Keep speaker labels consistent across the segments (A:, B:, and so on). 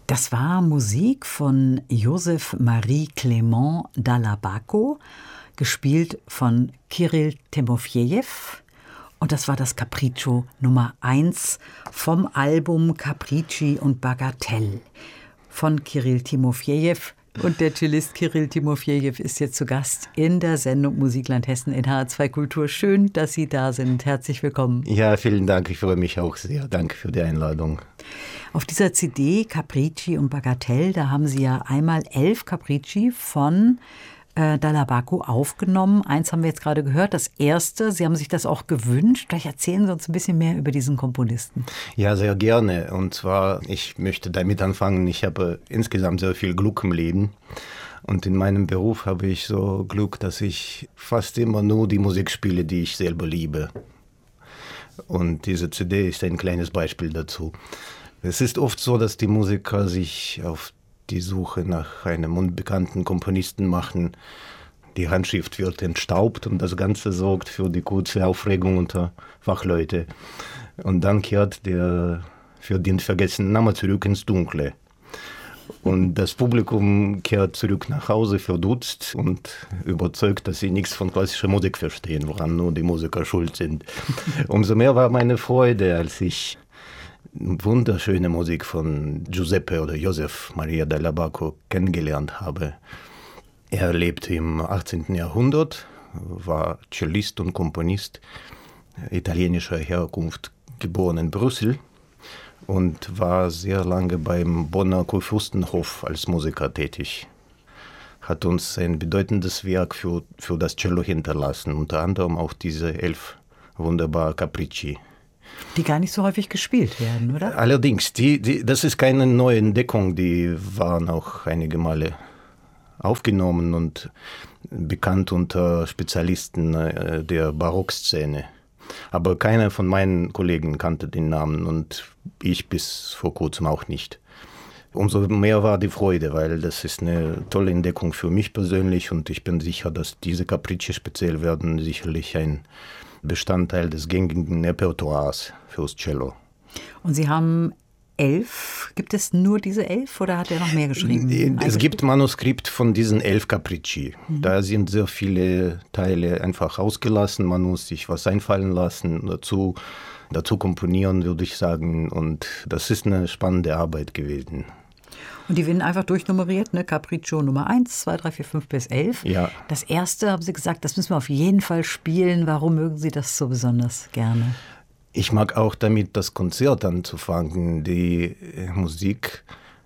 A: Das war Musik von Joseph Marie Clément Dall'Abaco, gespielt von Kirill Timofejew. Und das war das Capriccio Nummer 1 vom Album Capricci und Bagatelle von Kirill Timofejew. Und der Cellist Kirill Timofejew ist jetzt zu Gast in der Sendung Musikland Hessen in HR2 Kultur. Schön, dass Sie da sind. Herzlich willkommen.
B: Ja, vielen Dank. Ich freue mich auch sehr. Danke für die Einladung.
A: Auf dieser CD Capricci und Bagatelle, da haben Sie ja einmal 11 Capricci von Dall'Abaco aufgenommen. Eins haben wir jetzt gerade gehört, das erste. Sie haben sich das auch gewünscht. Vielleicht erzählen Sie uns ein bisschen mehr über diesen Komponisten.
B: Ja, sehr gerne. Und zwar, ich möchte damit anfangen, ich habe insgesamt sehr viel Glück im Leben. Und in meinem Beruf habe ich so Glück, dass ich fast immer nur die Musik spiele, die ich selber liebe. Und diese CD ist ein kleines Beispiel dazu. Es ist oft so, dass die Musiker sich auf die Suche nach einem unbekannten Komponisten machen. Die Handschrift wird entstaubt und das Ganze sorgt für die kurze Aufregung unter Fachleute. Und dann kehrt der für den vergessenen Namen zurück ins Dunkle. Und das Publikum kehrt zurück nach Hause verdutzt und überzeugt, dass sie nichts von klassischer Musik verstehen, woran nur die Musiker schuld sind. Umso mehr war meine Freude, als ich wunderschöne Musik von Giuseppe oder Joseph Maria Dall'Abaco kennengelernt habe. Er lebte im 18. Jahrhundert, war Cellist und Komponist italienischer Herkunft, geboren in Brüssel und war sehr lange beim Bonner Kurfürstenhof als Musiker tätig. Hat uns ein bedeutendes Werk für das Cello hinterlassen, unter anderem auch diese 11 wunderbaren Capricci.
A: Die gar nicht so häufig gespielt werden, oder?
B: Allerdings, das ist keine neue Entdeckung, die waren auch einige Male aufgenommen und bekannt unter Spezialisten der Barockszene. Aber keiner von meinen Kollegen kannte den Namen und ich bis vor kurzem auch nicht. Umso mehr war die Freude, weil das ist eine tolle Entdeckung für mich persönlich und ich bin sicher, dass diese Capricci speziell werden sicherlich ein Bestandteil des gängigen Repertoires fürs Cello.
A: Und Sie haben 11. Gibt es nur diese 11 oder hat er noch mehr geschrieben?
B: Es gibt Manuskript von diesen 11 Capricci. Da sind sehr viele Teile einfach ausgelassen. Man muss sich was einfallen lassen, dazu komponieren, würde ich sagen. Und das ist eine spannende Arbeit gewesen.
A: Und die werden einfach durchnummeriert, ne? Capriccio Nummer 1, 2, 3, 4, 5 bis 11.
B: Ja.
A: Das erste, haben Sie gesagt, das müssen wir auf jeden Fall spielen. Warum mögen Sie das so besonders gerne?
B: Ich mag auch damit das Konzert anzufangen. Die Musik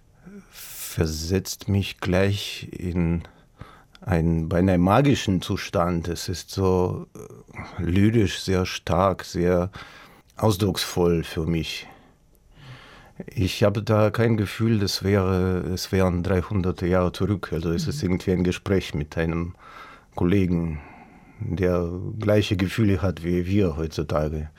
B: versetzt mich gleich in einen beinahe magischen Zustand. Es ist so lyrisch, sehr stark, sehr ausdrucksvoll für mich. Ich habe da kein Gefühl, es wären 300 Jahre zurück. Also es ist irgendwie ein Gespräch mit einem Kollegen, der gleiche Gefühle hat wie wir heutzutage.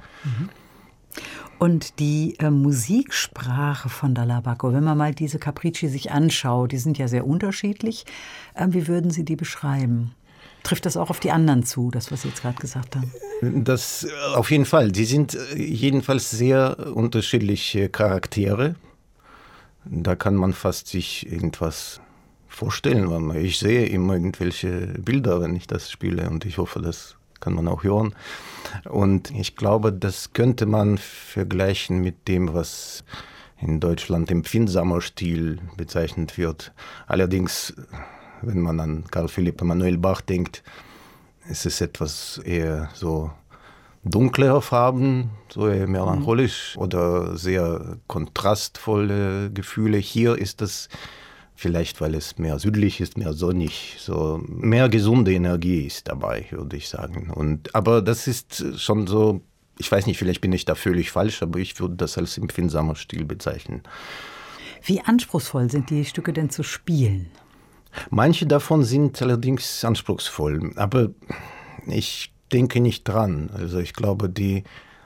A: Und die Musiksprache von Dall'Abaco, wenn man mal diese Capricci sich anschaut, die sind ja sehr unterschiedlich. Wie würden Sie die beschreiben? Trifft das auch auf die anderen zu, das, was Sie jetzt gerade gesagt haben?
B: Das auf jeden Fall. Die sind jedenfalls sehr unterschiedliche Charaktere. Da kann man fast sich irgendwas vorstellen. Ich sehe immer irgendwelche Bilder, wenn ich das spiele und ich hoffe, das kann man auch hören. Und ich glaube, das könnte man vergleichen mit dem, was in Deutschland empfindsamer Stil bezeichnet wird. Allerdings, wenn man an Karl Philipp Emanuel Bach denkt, ist es etwas eher so dunklere Farben, so eher melancholisch oder sehr kontrastvolle Gefühle. Hier ist das vielleicht, weil es mehr südlich ist, mehr sonnig, so mehr gesunde Energie ist dabei, würde ich sagen. Aber das ist schon so, ich weiß nicht, vielleicht bin ich da völlig falsch, aber ich würde das als empfindsamer Stil bezeichnen.
A: Wie anspruchsvoll sind die Stücke denn zu spielen?
B: Manche davon sind allerdings anspruchsvoll, aber ich denke nicht dran. Also ich glaube, die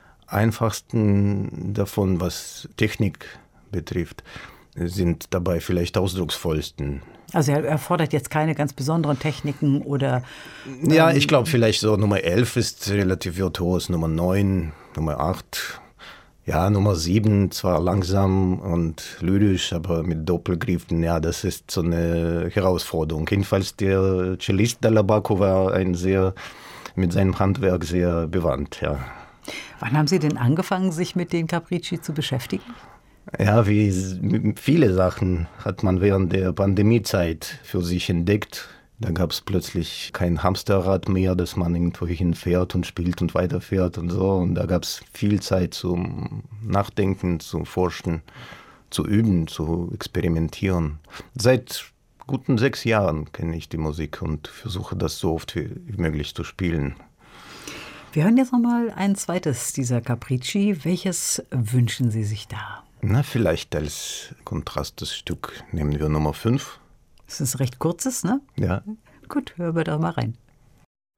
B: einfachsten davon, was Technik betrifft, sind dabei vielleicht ausdrucksvollsten.
A: Also er erfordert jetzt keine ganz besonderen Techniken oder...
B: Ja, ich glaube vielleicht so Nummer 11 ist relativ virtuos, Nummer 9, Nummer 8 Ja, Nummer 7, zwar langsam und lyrisch, aber mit Doppelgriffen, ja, das ist so eine Herausforderung. Jedenfalls der Cellist Dall'Abaco war mit seinem Handwerk sehr bewandt, ja.
A: Wann haben Sie denn angefangen, sich mit den Capricci zu beschäftigen?
B: Ja, wie viele Sachen hat man während der Pandemiezeit für sich entdeckt. Da gab es plötzlich kein Hamsterrad mehr, dass man irgendwo hinfährt und spielt und weiterfährt und so. Und da gab es viel Zeit zum Nachdenken, zu forschen, zu üben, zu experimentieren. Seit guten 6 Jahren kenne ich die Musik und versuche das so oft wie möglich zu spielen.
A: Wir hören jetzt nochmal ein zweites dieser Capricci. Welches wünschen Sie sich da?
B: Na, vielleicht als Kontrast das Stück nehmen wir Nummer 5.
A: Das ist recht kurzes, ne?
B: Ja.
A: Gut, hören wir doch mal rein.